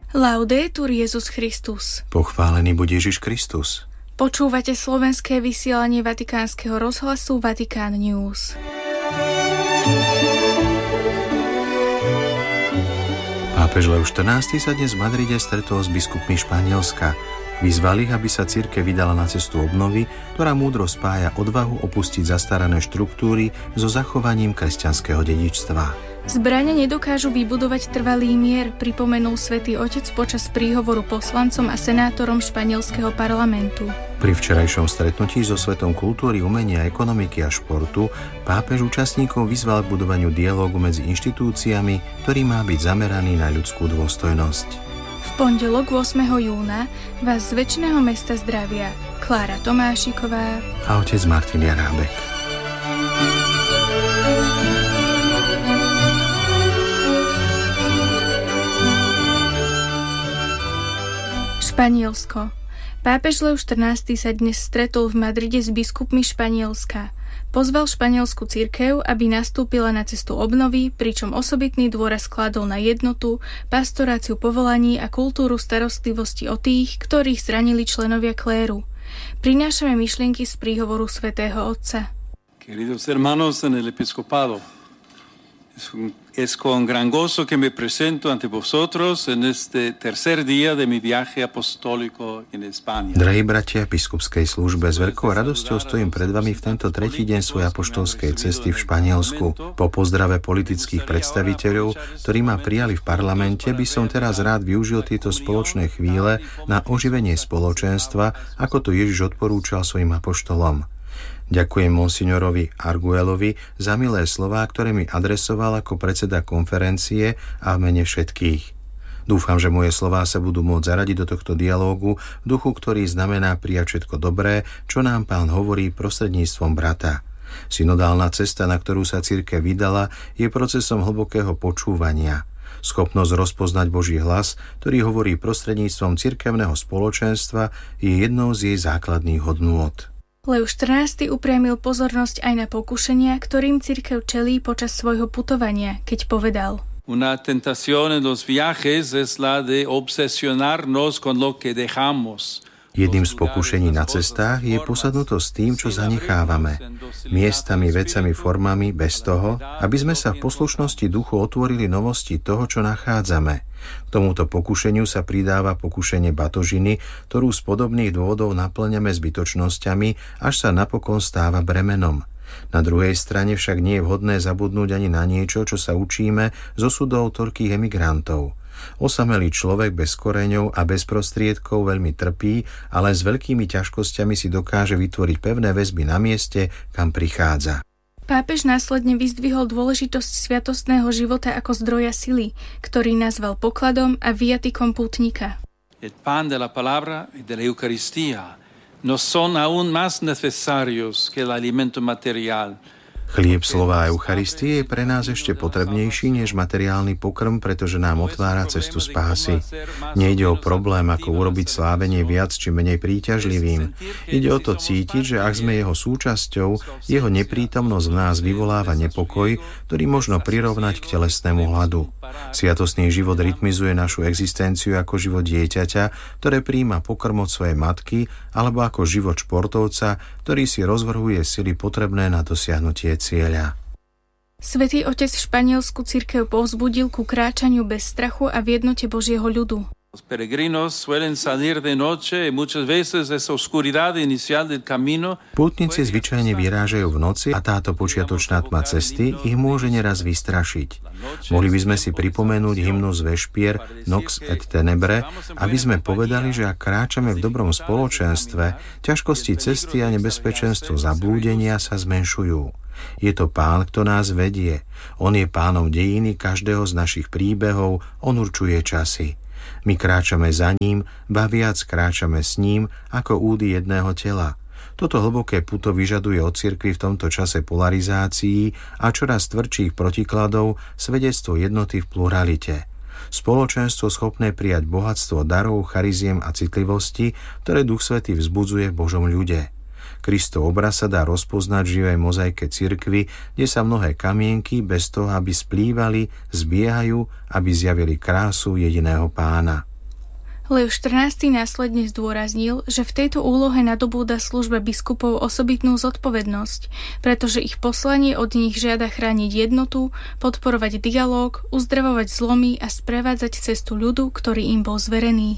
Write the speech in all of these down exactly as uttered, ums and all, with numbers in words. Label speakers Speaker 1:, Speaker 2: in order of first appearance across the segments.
Speaker 1: Laudetur Jesus Christus.
Speaker 2: Pochválený buď Ježiš Kristus.
Speaker 1: Počúvate slovenské vysielanie Vatikánskeho rozhlasu Vatikán News.
Speaker 2: Pápež Leo štrnásty sa dnes v Madride stretol s biskupmi Španielska. Vyzvali ich, aby sa cirkev vydala na cestu obnovy, ktorá múdro spája odvahu opustiť zastarané štruktúry so zachovaním kresťanského dedičstva.
Speaker 1: Zbrane nedokážu vybudovať trvalý mier, pripomenul Svätý Otec počas príhovoru poslancom a senátorom španielského parlamentu.
Speaker 2: Pri včerajšom stretnutí so Svetom kultúry, umenia, ekonomiky a športu pápež účastníkov vyzval k budovaniu dialógu medzi inštitúciami, ktorý má byť zameraný na ľudskú dôstojnosť.
Speaker 1: V pondelok ôsmeho júna vás z väčšného mesta zdravia Klára Tomášiková
Speaker 2: a otec Martin Jarábek.
Speaker 1: Španielsko. Pápež Leo štrnásty sa dnes stretol v Madride s biskupmi Španielska. Pozval španielsku cirkev, aby nastúpila na cestu obnovy, pričom osobitný dôraz skladol na jednotu, pastoráciu povolaní a kultúru starostlivosti o tých, ktorých zranili členovia kléru. Prinášame myšlienky z príhovoru svätého Otca.
Speaker 3: Queridos hermanos en el episcopado, es con gran gozo que me presento ante vosotros en este tercer día de mi viaje apostólico en España.
Speaker 2: Drahí bratia v biskupskej službe, s veľkou radosťou stojím pred vami v tento tretí deň svojej apoštolskej cesty v Španielsku. Po pozdrave politických predstaviteľov, ktorí ma prijali v parlamente, by som teraz rád využil tieto spoločné chvíle na oživenie spoločenstva, ako to Ježiš odporúčal svojim apoštolom. Ďakujem monsignorovi Arguellovi za milé slová, ktoré mi adresoval ako predseda konferencie a v mene všetkých. Dúfam, že moje slová sa budú môcť zaradiť do tohto dialógu v duchu, ktorý znamená prijať všetko dobré, čo nám Pán hovorí prostredníctvom brata. Synodálna cesta, na ktorú sa cirkev vydala, je procesom hlbokého počúvania. Schopnosť rozpoznať Boží hlas, ktorý hovorí prostredníctvom cirkevného spoločenstva, je jednou z jej základných hodnôt.
Speaker 1: Leo štrnásty upriamil pozornosť aj na pokušenia, ktorým cirkev čelí počas svojho putovania, keď povedal:
Speaker 3: Una tentación en los viajes es la de obsesionarnos con lo que dejamos.
Speaker 2: Jedným z pokušení na cestách je posadnutosť tým, čo zanechávame. Miestami, vecami, formami, bez toho, aby sme sa v poslušnosti duchu otvorili novosti toho, čo nachádzame. K tomuto pokušeniu sa pridáva pokušenie batožiny, ktorú z podobných dôvodov naplňame zbytočnosťami, až sa napokon stáva bremenom. Na druhej strane však nie je vhodné zabudnúť ani na niečo, čo sa učíme zo súdov toľkých emigrantov. Osamelý človek bez koreňov a bez prostriedkov veľmi trpí, ale s veľkými ťažkosťami si dokáže vytvoriť pevné väzby na mieste, kam prichádza.
Speaker 1: Pápež následne vyzdvihol dôležitosť sviatostného života ako zdroja sily, ktorý nazval pokladom a viatikom pútnika.
Speaker 3: El pan de la palabra y de la Eucaristía no son aún más necesarios que el alimento material.
Speaker 2: Chlieb slova a Eucharistie je pre nás ešte potrebnejší než materiálny pokrm, pretože nám otvára cestu spásy. Nejde o problém, ako urobiť slávenie viac či menej príťažlivým. Ide o to cítiť, že ak sme jeho súčasťou, jeho neprítomnosť v nás vyvoláva nepokoj, ktorý možno prirovnať k telesnému hladu. Sviatostný život rytmizuje našu existenciu ako život dieťaťa, ktoré prijíma pokrm od svojej matky, alebo ako život športovca, ktorý si rozvrhuje sily potrebné na dosiahnutie cieľa.
Speaker 1: Svätý Otec španielsku cirkev povzbudil ku kráčaniu bez strachu a v jednote Božieho ľudu.
Speaker 3: Los peregrinos suelen salir de noche y muchas veces esa oscuridad inicial del camino.
Speaker 2: Pútnici zvyčajne vyrážajú v noci a táto počiatočná tma cesty ich môže neraz vystrašiť. Mohli by sme si pripomenúť hymnus Vešpier Nox et Tenebre, aby sme povedali, že ak kráčame v dobrom spoločenstve, ťažkosti cesty a nebezpečenstvo zablúdenia sa zmenšujú. Je to Pán, kto nás vedie. On je pánom dejiny každého z našich príbehov, on určuje časy. My kráčame za ním, ba viac kráčame s ním ako údy jedného tela. Toto hlboké puto vyžaduje od cirkvi v tomto čase polarizácií a čoraz tvrdších protikladov svedectvo jednoty v pluralite. Spoločenstvo schopné prijať bohatstvo darov, chariziem a citlivosti, ktoré Duch Svätý vzbudzuje v Božom ľude. Kristov obraz sa dá rozpoznať v živej mozaike cirkvi, kde sa mnohé kamienky bez toho, aby splývali, zbiehajú, aby zjavili krásu jediného Pána.
Speaker 1: Leo štrnásty následne zdôraznil, že v tejto úlohe nadobúda služba biskupov osobitnú zodpovednosť, pretože ich poslanie od nich žiada chrániť jednotu, podporovať dialóg, uzdravovať zlomy a sprevádzať cestu ľudu, ktorý im bol zverený.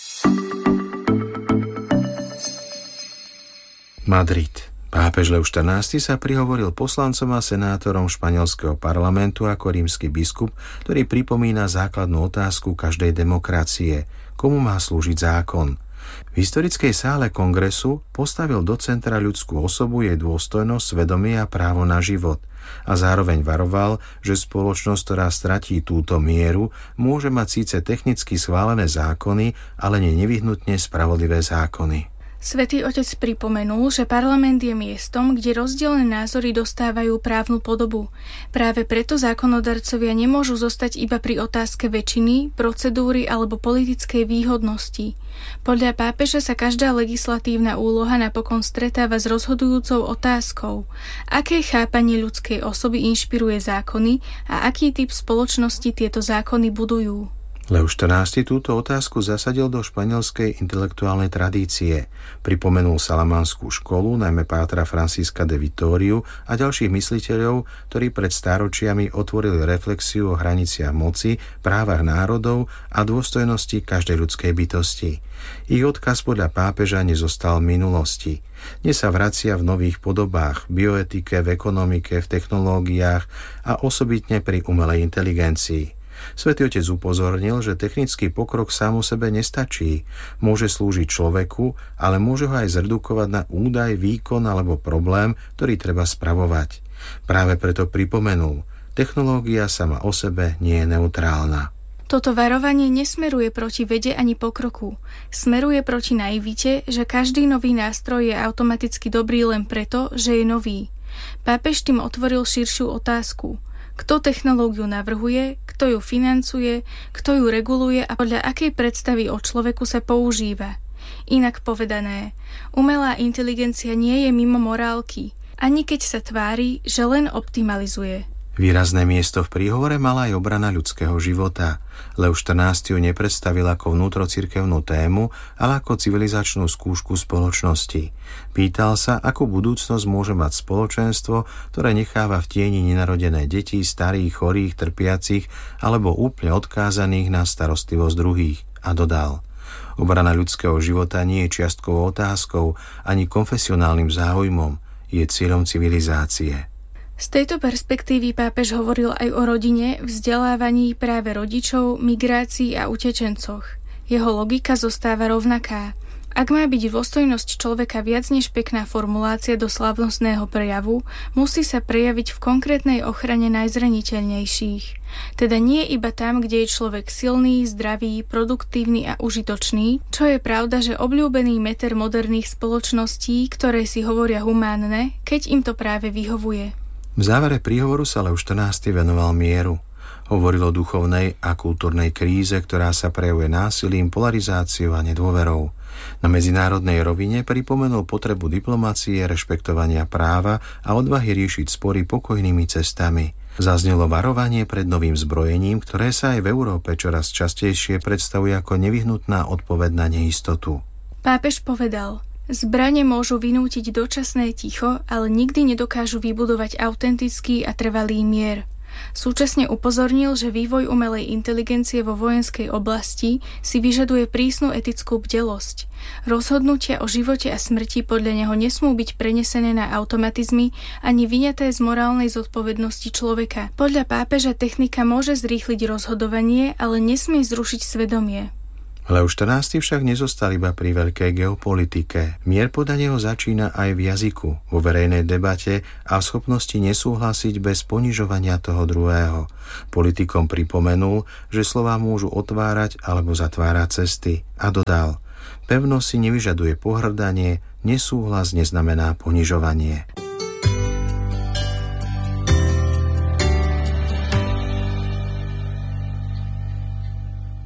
Speaker 2: Madrid. Pápež Leo štrnásty sa prihovoril poslancom a senátorom španielského parlamentu ako rímsky biskup, ktorý pripomína základnú otázku každej demokracie – komu má slúžiť zákon. V historickej sále kongresu postavil do centra ľudskú osobu, jej dôstojnosť, svedomie a právo na život a zároveň varoval, že spoločnosť, ktorá stratí túto mieru, môže mať síce technicky schválené zákony, ale nie nevyhnutne spravodlivé zákony.
Speaker 1: Svätý Otec pripomenul, že parlament je miestom, kde rozdielne názory dostávajú právnu podobu. Práve preto zákonodarcovia nemôžu zostať iba pri otázke väčšiny, procedúry alebo politickej výhodnosti. Podľa pápeža sa každá legislatívna úloha napokon stretáva s rozhodujúcou otázkou. Aké chápanie ľudskej osoby inšpiruje zákony a aký typ spoločnosti tieto zákony budujú?
Speaker 2: Leo štrnásty túto otázku zasadil do španielskej intelektuálnej tradície. Pripomenul salamanskú školu, najmä pátra Francisca de Vitoriu a ďalších mysliteľov, ktorí pred stáročiami otvorili reflexiu o hraniciach moci, právach národov a dôstojnosti každej ľudskej bytosti. Ich odkaz podľa pápeža nezostal v minulosti. Dnes sa vracia v nových podobách, v bioetike, v ekonomike, v technológiách a osobitne pri umelej inteligencii. Svätý Otec upozornil, že technický pokrok sám o sebe nestačí. Môže slúžiť človeku, ale môže ho aj zredukovať na údaj, výkon alebo problém, ktorý treba spravovať. Práve preto pripomenul, technológia sama o sebe nie je neutrálna.
Speaker 1: Toto varovanie nesmeruje proti vede ani pokroku. Smeruje proti naivite, že každý nový nástroj je automaticky dobrý len preto, že je nový. Pápež tým otvoril širšiu otázku. Kto technológiu navrhuje, kto ju financuje, kto ju reguluje a podľa akej predstavy o človeku sa používa. Inak povedané, umelá inteligencia nie je mimo morálky, ani keď sa tvári, že len optimalizuje.
Speaker 2: Výrazné miesto v príhovore mala aj obrana ľudského života. Leo štrnásty ju nepredstavil ako vnútrocirkevnú tému, ale ako civilizačnú skúšku spoločnosti. Pýtal sa, akú budúcnosť môže mať spoločenstvo, ktoré necháva v tieni nenarodené deti, starých, chorých, trpiacich alebo úplne odkázaných na starostlivosť druhých. A dodal, obrana ľudského života nie je čiastkovou otázkou ani konfesionálnym záujmom, je cieľom civilizácie.
Speaker 1: Z tejto perspektívy pápež hovoril aj o rodine, vzdelávaní práve rodičov, migrácii a utečencoch. Jeho logika zostáva rovnaká. Ak má byť dôstojnosť človeka viac než pekná formulácia do slávnostného prejavu, musí sa prejaviť v konkrétnej ochrane najzraniteľnejších. Teda nie iba tam, kde je človek silný, zdravý, produktívny a užitočný, čo je pravda, že obľúbený meter moderných spoločností, ktoré si hovoria humánne, keď im to práve vyhovuje.
Speaker 2: V závere príhovoru sa Leo štrnásty venoval mieru. Hovoril o duchovnej a kultúrnej kríze, ktorá sa prejavuje násilím, polarizáciou a nedôverou. Na medzinárodnej rovine pripomenul potrebu diplomacie, rešpektovania práva a odvahy riešiť spory pokojnými cestami. Zaznelo varovanie pred novým zbrojením, ktoré sa aj v Európe čoraz častejšie predstavuje ako nevyhnutná odpoveď na neistotu.
Speaker 1: Pápež povedal: Zbrane môžu vynútiť dočasné ticho, ale nikdy nedokážu vybudovať autentický a trvalý mier. Súčasne upozornil, že vývoj umelej inteligencie vo vojenskej oblasti si vyžaduje prísnu etickú bdelosť. Rozhodnutia o živote a smrti podľa neho nesmú byť prenesené na automatizmy ani vyňaté z morálnej zodpovednosti človeka. Podľa pápeža technika môže zrýchliť rozhodovanie, ale nesmie zrušiť svedomie.
Speaker 2: Leo štrnásty však nezostal iba pri veľkej geopolitike. Mier podľa neho začína aj v jazyku, vo verejnej debate a v schopnosti nesúhlasiť bez ponižovania toho druhého. Politikom pripomenul, že slová môžu otvárať alebo zatvárať cesty a dodal: pevnosť si nevyžaduje pohŕdanie, nesúhlas neznamená ponižovanie.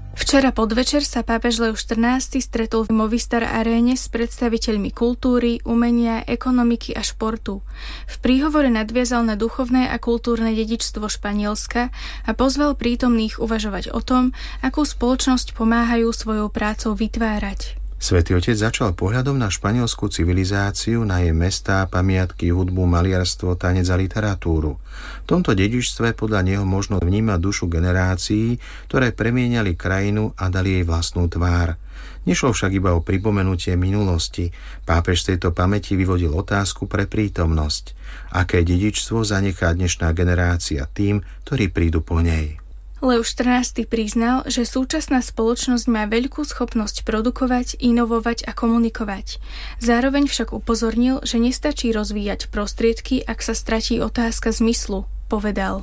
Speaker 1: Včera podvečer sa pápež Leo štrnásty stretol v Movistar Aréne s predstaviteľmi kultúry, umenia, ekonomiky a športu. V príhovore nadviazal na duchovné a kultúrne dedičstvo Španielska a pozval prítomných uvažovať o tom, akú spoločnosť pomáhajú svojou prácou vytvárať.
Speaker 2: Svätý Otec začal pohľadom na španielskú civilizáciu, na jej mestá, pamiatky, hudbu, maliarstvo, tanec a literatúru. V tomto dedičstve podľa neho možno vnímať dušu generácií, ktoré premieniali krajinu a dali jej vlastnú tvár. Nešlo však iba o pripomenutie minulosti. Pápež z tejto pamäti vyvodil otázku pre prítomnosť. Aké dedičstvo zanechá dnešná generácia tým, ktorí prídu po nej?
Speaker 1: Leo štrnásty priznal, že súčasná spoločnosť má veľkú schopnosť produkovať, inovovať a komunikovať. Zároveň však upozornil, že nestačí rozvíjať prostriedky, ak sa stratí otázka zmyslu, povedal.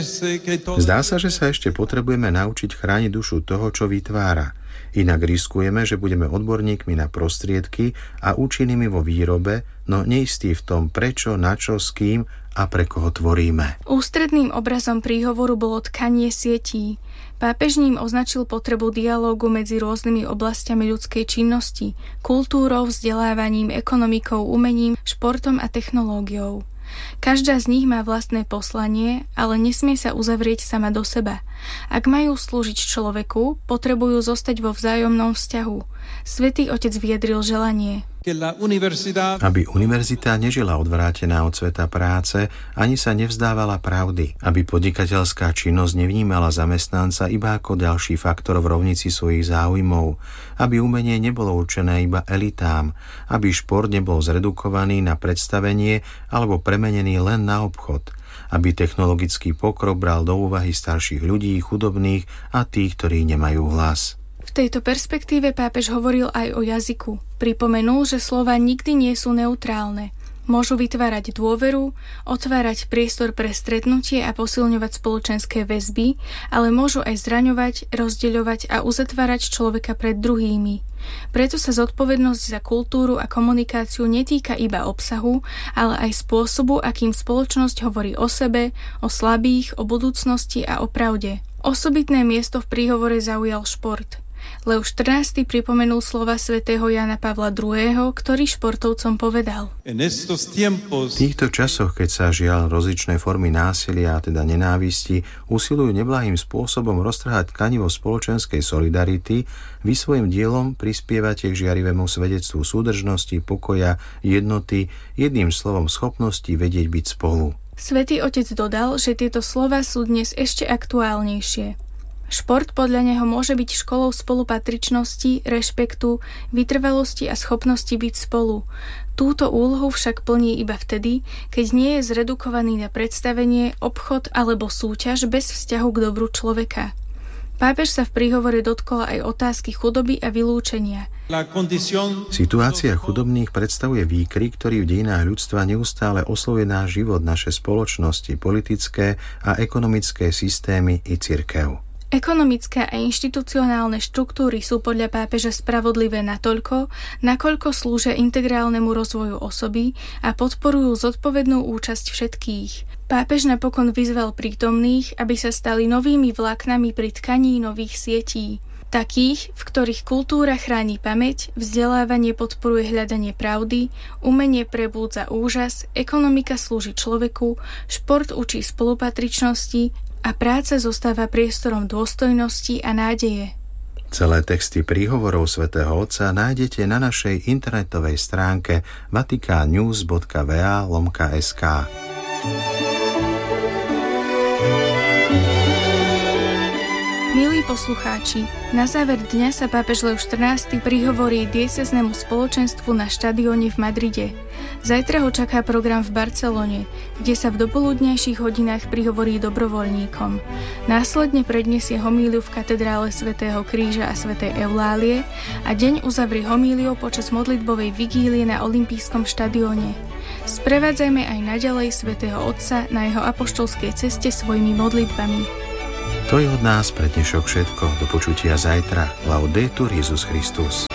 Speaker 2: Zdá sa, že sa ešte potrebujeme naučiť chrániť dušu toho, čo vytvára. Inak riskujeme, že budeme odborníkmi na prostriedky a účinnými vo výrobe, no neistí v tom prečo, na čo, s kým a pre koho tvoríme.
Speaker 1: Ústredným obrazom príhovoru bolo tkanie sietí. Pápež ním označil potrebu dialógu medzi rôznymi oblastiami ľudskej činnosti, kultúrou, vzdelávaním, ekonomikou, umením, športom a technológiou. Každá z nich má vlastné poslanie, ale nesmie sa uzavrieť sama do seba. Ak majú slúžiť človeku, potrebujú zostať vo vzájomnom vzťahu. Svätý Otec vyjadril želanie,
Speaker 2: aby univerzita nežila odvrátená od sveta práce, ani sa nevzdávala pravdy, aby podnikateľská činnosť nevnímala zamestnanca iba ako ďalší faktor v rovnici svojich záujmov, aby umenie nebolo určené iba elitám, aby šport nebol zredukovaný na predstavenie alebo premenený len na obchod, aby technologický pokrok bral do úvahy starších ľudí, chudobných a tých, ktorí nemajú hlas.
Speaker 1: V tejto perspektíve pápež hovoril aj o jazyku. Pripomenul, že slová nikdy nie sú neutrálne. Môžu vytvárať dôveru, otvárať priestor pre stretnutie a posilňovať spoločenské väzby, ale môžu aj zraňovať, rozdeľovať a uzatvárať človeka pred druhými. Preto sa zodpovednosť za kultúru a komunikáciu netýka iba obsahu, ale aj spôsobu, akým spoločnosť hovorí o sebe, o slabých, o budúcnosti a o pravde. Osobitné miesto v príhovore zaujal šport. Leo štrnásty pripomenul slova svätého Jána Pavla druhého., ktorý športovcom povedal.
Speaker 2: V týchto časoch, keď sa žiaľ rozličné formy násilia, a teda nenávisti, usilujú neblahým spôsobom roztrhať tkanivo spoločenskej solidarity, vy svojim dielom prispievate k žiarivému svedectvu súdržnosti, pokoja, jednoty, jedným slovom schopnosti vedieť byť spolu.
Speaker 1: Svätý Otec dodal, že tieto slova sú dnes ešte aktuálnejšie. Šport podľa neho môže byť školou spolupatričnosti, rešpektu, vytrvalosti a schopnosti byť spolu. Túto úlohu však plní iba vtedy, keď nie je zredukovaný na predstavenie, obchod alebo súťaž bez vzťahu k dobru človeka. Pápež sa v príhovore dotkol aj otázky chudoby a vylúčenia.
Speaker 2: Situácia chudobných predstavuje výkrik, ktorý v dejinách ľudstva neustále oslovuje náš život, naše spoločnosti, politické a ekonomické systémy i cirkev.
Speaker 1: Ekonomické a inštitucionálne štruktúry sú podľa pápeža spravodlivé natoľko, nakoľko slúžia integrálnemu rozvoju osoby a podporujú zodpovednú účasť všetkých. Pápež napokon vyzval prítomných, aby sa stali novými vláknami pri tkaní nových sietí. Takých, v ktorých kultúra chráni pamäť, vzdelávanie podporuje hľadanie pravdy, umenie prebúdza úžas, ekonomika slúži človeku, šport učí spolupatričnosti a práca zostáva priestorom dôstojnosti a nádeje.
Speaker 2: Celé texty príhovorov svätého Otca nájdete na našej internetovej stránke vaticannews bodka va lomka es ká.
Speaker 1: Milí poslucháči, na záver dňa sa pápež Leo štrnásty prihovorí diecéznemu spoločenstvu na štadióne v Madride. Zajtra ho čaká program v Barcelone, kde sa v dopoludnejších hodinách prihovorí dobrovoľníkom. Následne predniesie homíliu v katedrále svätého Kríža a svätej Eulálie a deň uzavrie homíliou počas modlitbovej vigílie na olympijskom štadióne. Sprevádzajme aj naďalej svätého Otca na jeho apoštolskej ceste svojimi modlitbami.
Speaker 2: To je od nás pre dnešok všetko. Do počutia zajtra. Laudetur Jesus Christus.